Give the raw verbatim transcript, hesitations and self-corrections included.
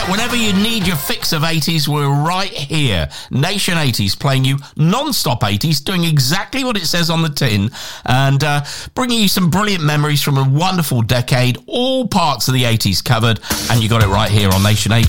Yeah, whenever you need your fix of eighties, we're right here. Nation eighties, playing you non-stop eighties, doing exactly what it says on the tin, and uh, bringing you some brilliant memories from a wonderful decade, all parts of the eighties covered, and you got it right here on Nation eighties.